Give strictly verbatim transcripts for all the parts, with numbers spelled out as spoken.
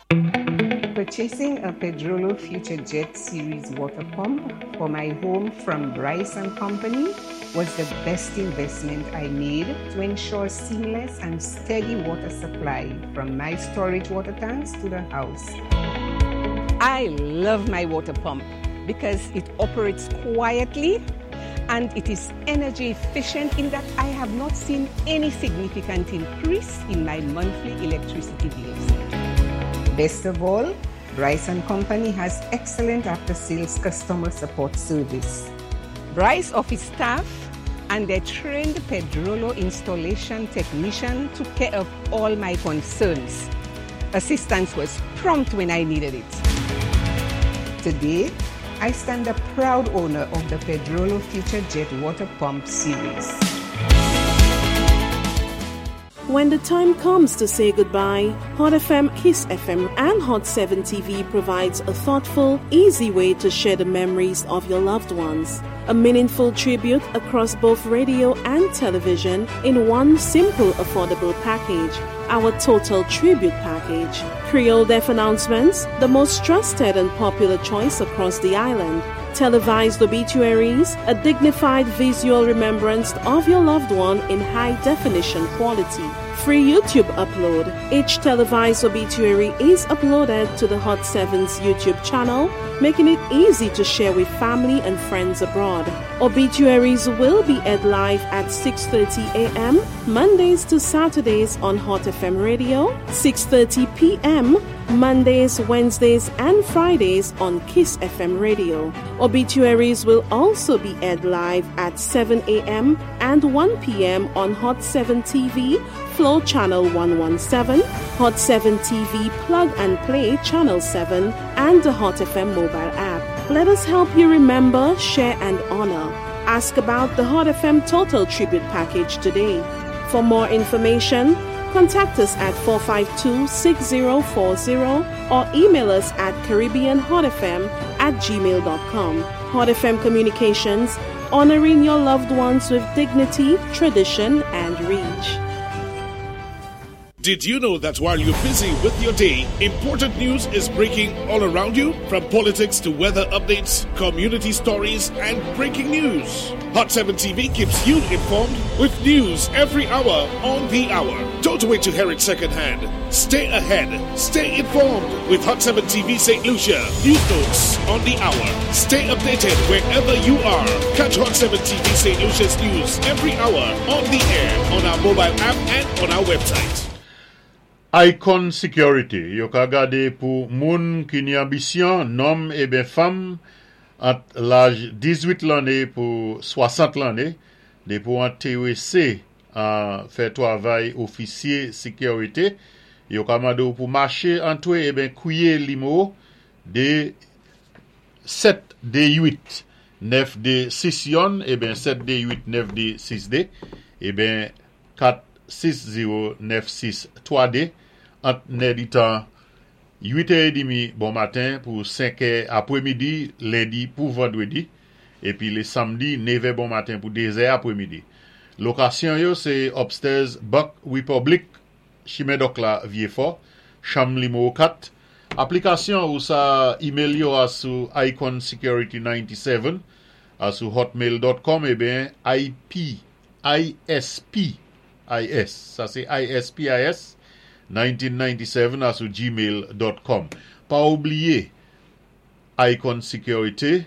Purchasing a Pedrolo FutureJet Series water pump for my home from Bryce and Company was the best investment I made to ensure seamless and steady water supply from my storage water tanks to the house. I love my water pump because it operates quietly and it is energy efficient in that I have not seen any significant increase in my monthly electricity bills. Best of all, Bryce and Company has excellent after-sales customer support service. Bryce office staff and their trained Pedrolo installation technician took care of all my concerns. Assistance was prompt when I needed it. Today, I stand a proud owner of the Pedrolo FutureJet water pump series. When the time comes to say goodbye, Hot F M, Kiss F M, and Hot seven T V provides a thoughtful, easy way to share the memories of your loved ones. A meaningful tribute across both radio and television in one simple, affordable package. Our Total Tribute Package. Creole Deaf announcements, the most trusted and popular choice across the island. Televised obituaries, a dignified visual remembrance of your loved one in high-definition quality. Free YouTube upload. Each televised obituary is uploaded to the Hot seven's YouTube channel, making it easy to share with family and friends abroad. Obituaries will be aired live at six thirty a.m. Mondays to Saturdays on Hot F M Radio, six thirty p.m. Mondays, Wednesdays, and Fridays on Kiss F M Radio. Obituaries will also be aired live at seven a.m. and one p.m. on Hot seven T V, Flow Channel one seventeen, Hot seven T V Plug and Play Channel seven, and the Hot F M mobile app. Let us help you remember, share, and honor. Ask about the Hot F M Total Tribute Package today. For more information, contact us at four five two, six zero four zero or email us at caribbean hot f m at gmail dot com. Hot F M Communications, honoring your loved ones with dignity, tradition, and reach. Did you know that while you're busy with your day, important news is breaking all around you? From politics to weather updates, community stories, and breaking news. Hot seven T V keeps you informed with news every hour on the hour. Don't wait to hear it secondhand. Stay ahead. Stay informed with Hot seven T V Saint Lucia. News notes on the hour. Stay updated wherever you are. Catch Hot seven T V Saint Lucia's news every hour on the air, on our mobile app, and on our website. Icon Security, yo ka gade pou moun ki ni ambisyon, nom e ben fam, at l'âge dix-huit l'année pour soixante l'année, de pou intéressé à faire travail officier sécurité, yo ka mando pou marcher entre e ben kouye limo de sept D huit, neuf D six yon, e ben sept D huit, neuf D six D, e ben quatre six zéro neuf six trois D, entre néditan huit heures trente bon matin pour cinq heures après-midi, lundi pour vendredi, et puis le samedi neuf heures bon matin pour deux heures après-midi. Location yo c'est upstairs Buck Republic, Chimedokla Vieux-Fort, chambre numéro quatre. Application ou ça email yo à sur icon security ninety-seven à sur hotmail dot com, et bien I P I S P I S, ça c'est I S P I S nineteen ninety-seven à sur gmail dot com. Pas oublier Icon Sécurité,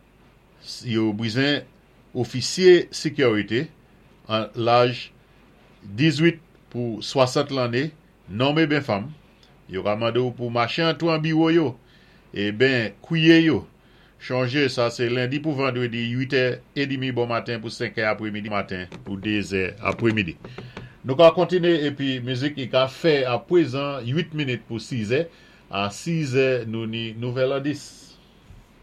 yo besoin officier sécurité en l'âge dix-huit pour soixante l'année, non mais ben femme. Yo ramande pour marcher en tout en bureau yo. Et ben couiller yo. Changer ça c'est lundi pour vendredi huit heures trente bon matin pour cinq heures après-midi matin pour deux heures après-midi. Nous allons continuer et puis musique il a fait à présent huit minutes pour six heures. À six heures nous ni nouvelle dix.